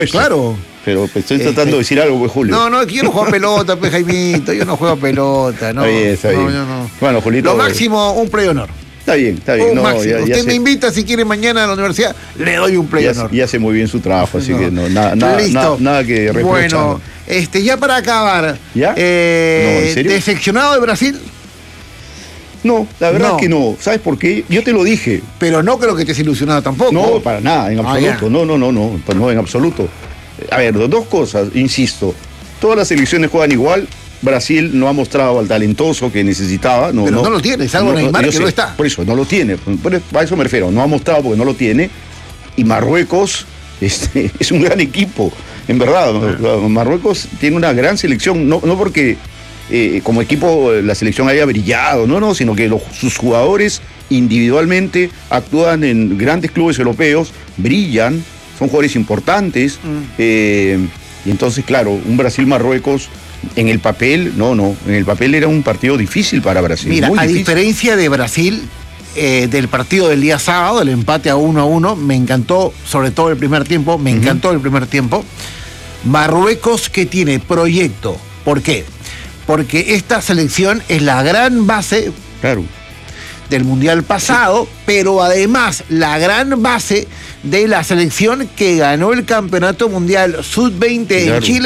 Claro. Pero estoy tratando de decir algo, pues, Julio. No, es que yo no juego a pelota, pues, Jaimito. Yo no juego a pelota, no. Está bien. No, yo no. Bueno, Julito. Lo máximo, un play honor. Está bien. Un máximo. Usted me invita, si quiere, mañana a la universidad, le doy un play honor. Y hace muy bien su trabajo, así que nada que reprochar. Bueno, ya para acabar. ¿Ya? ¿En serio? ¿Decepcionado de Brasil? No, la verdad es que no. ¿Sabes por qué? Yo te lo dije. Pero no creo que estés ilusionado tampoco. No, para nada, en absoluto. No, en absoluto. A ver, dos cosas, insisto. Todas las selecciones juegan igual. Brasil no ha mostrado al talentoso que necesitaba. Pero no lo tiene, es algo Neymar que no está. Por eso, no lo tiene. A eso me refiero. No ha mostrado porque no lo tiene. Y Marruecos es un gran equipo. En verdad, Marruecos tiene una gran selección. No porque como equipo la selección haya brillado, sino que sus jugadores individualmente actúan en grandes clubes europeos, brillan, son jugadores importantes. Y entonces, claro, un Brasil-Marruecos en el papel, en el papel era un partido difícil para Brasil. Mira, muy difícil. Diferencia de Brasil, del partido del día sábado, el empate a 1-1, me encantó, sobre todo el primer tiempo, Marruecos, que tiene proyecto. ¿Por qué? Porque esta selección es la gran base del Mundial pasado, pero además la gran base de la selección que ganó el Campeonato Mundial Sub-20 en Chile.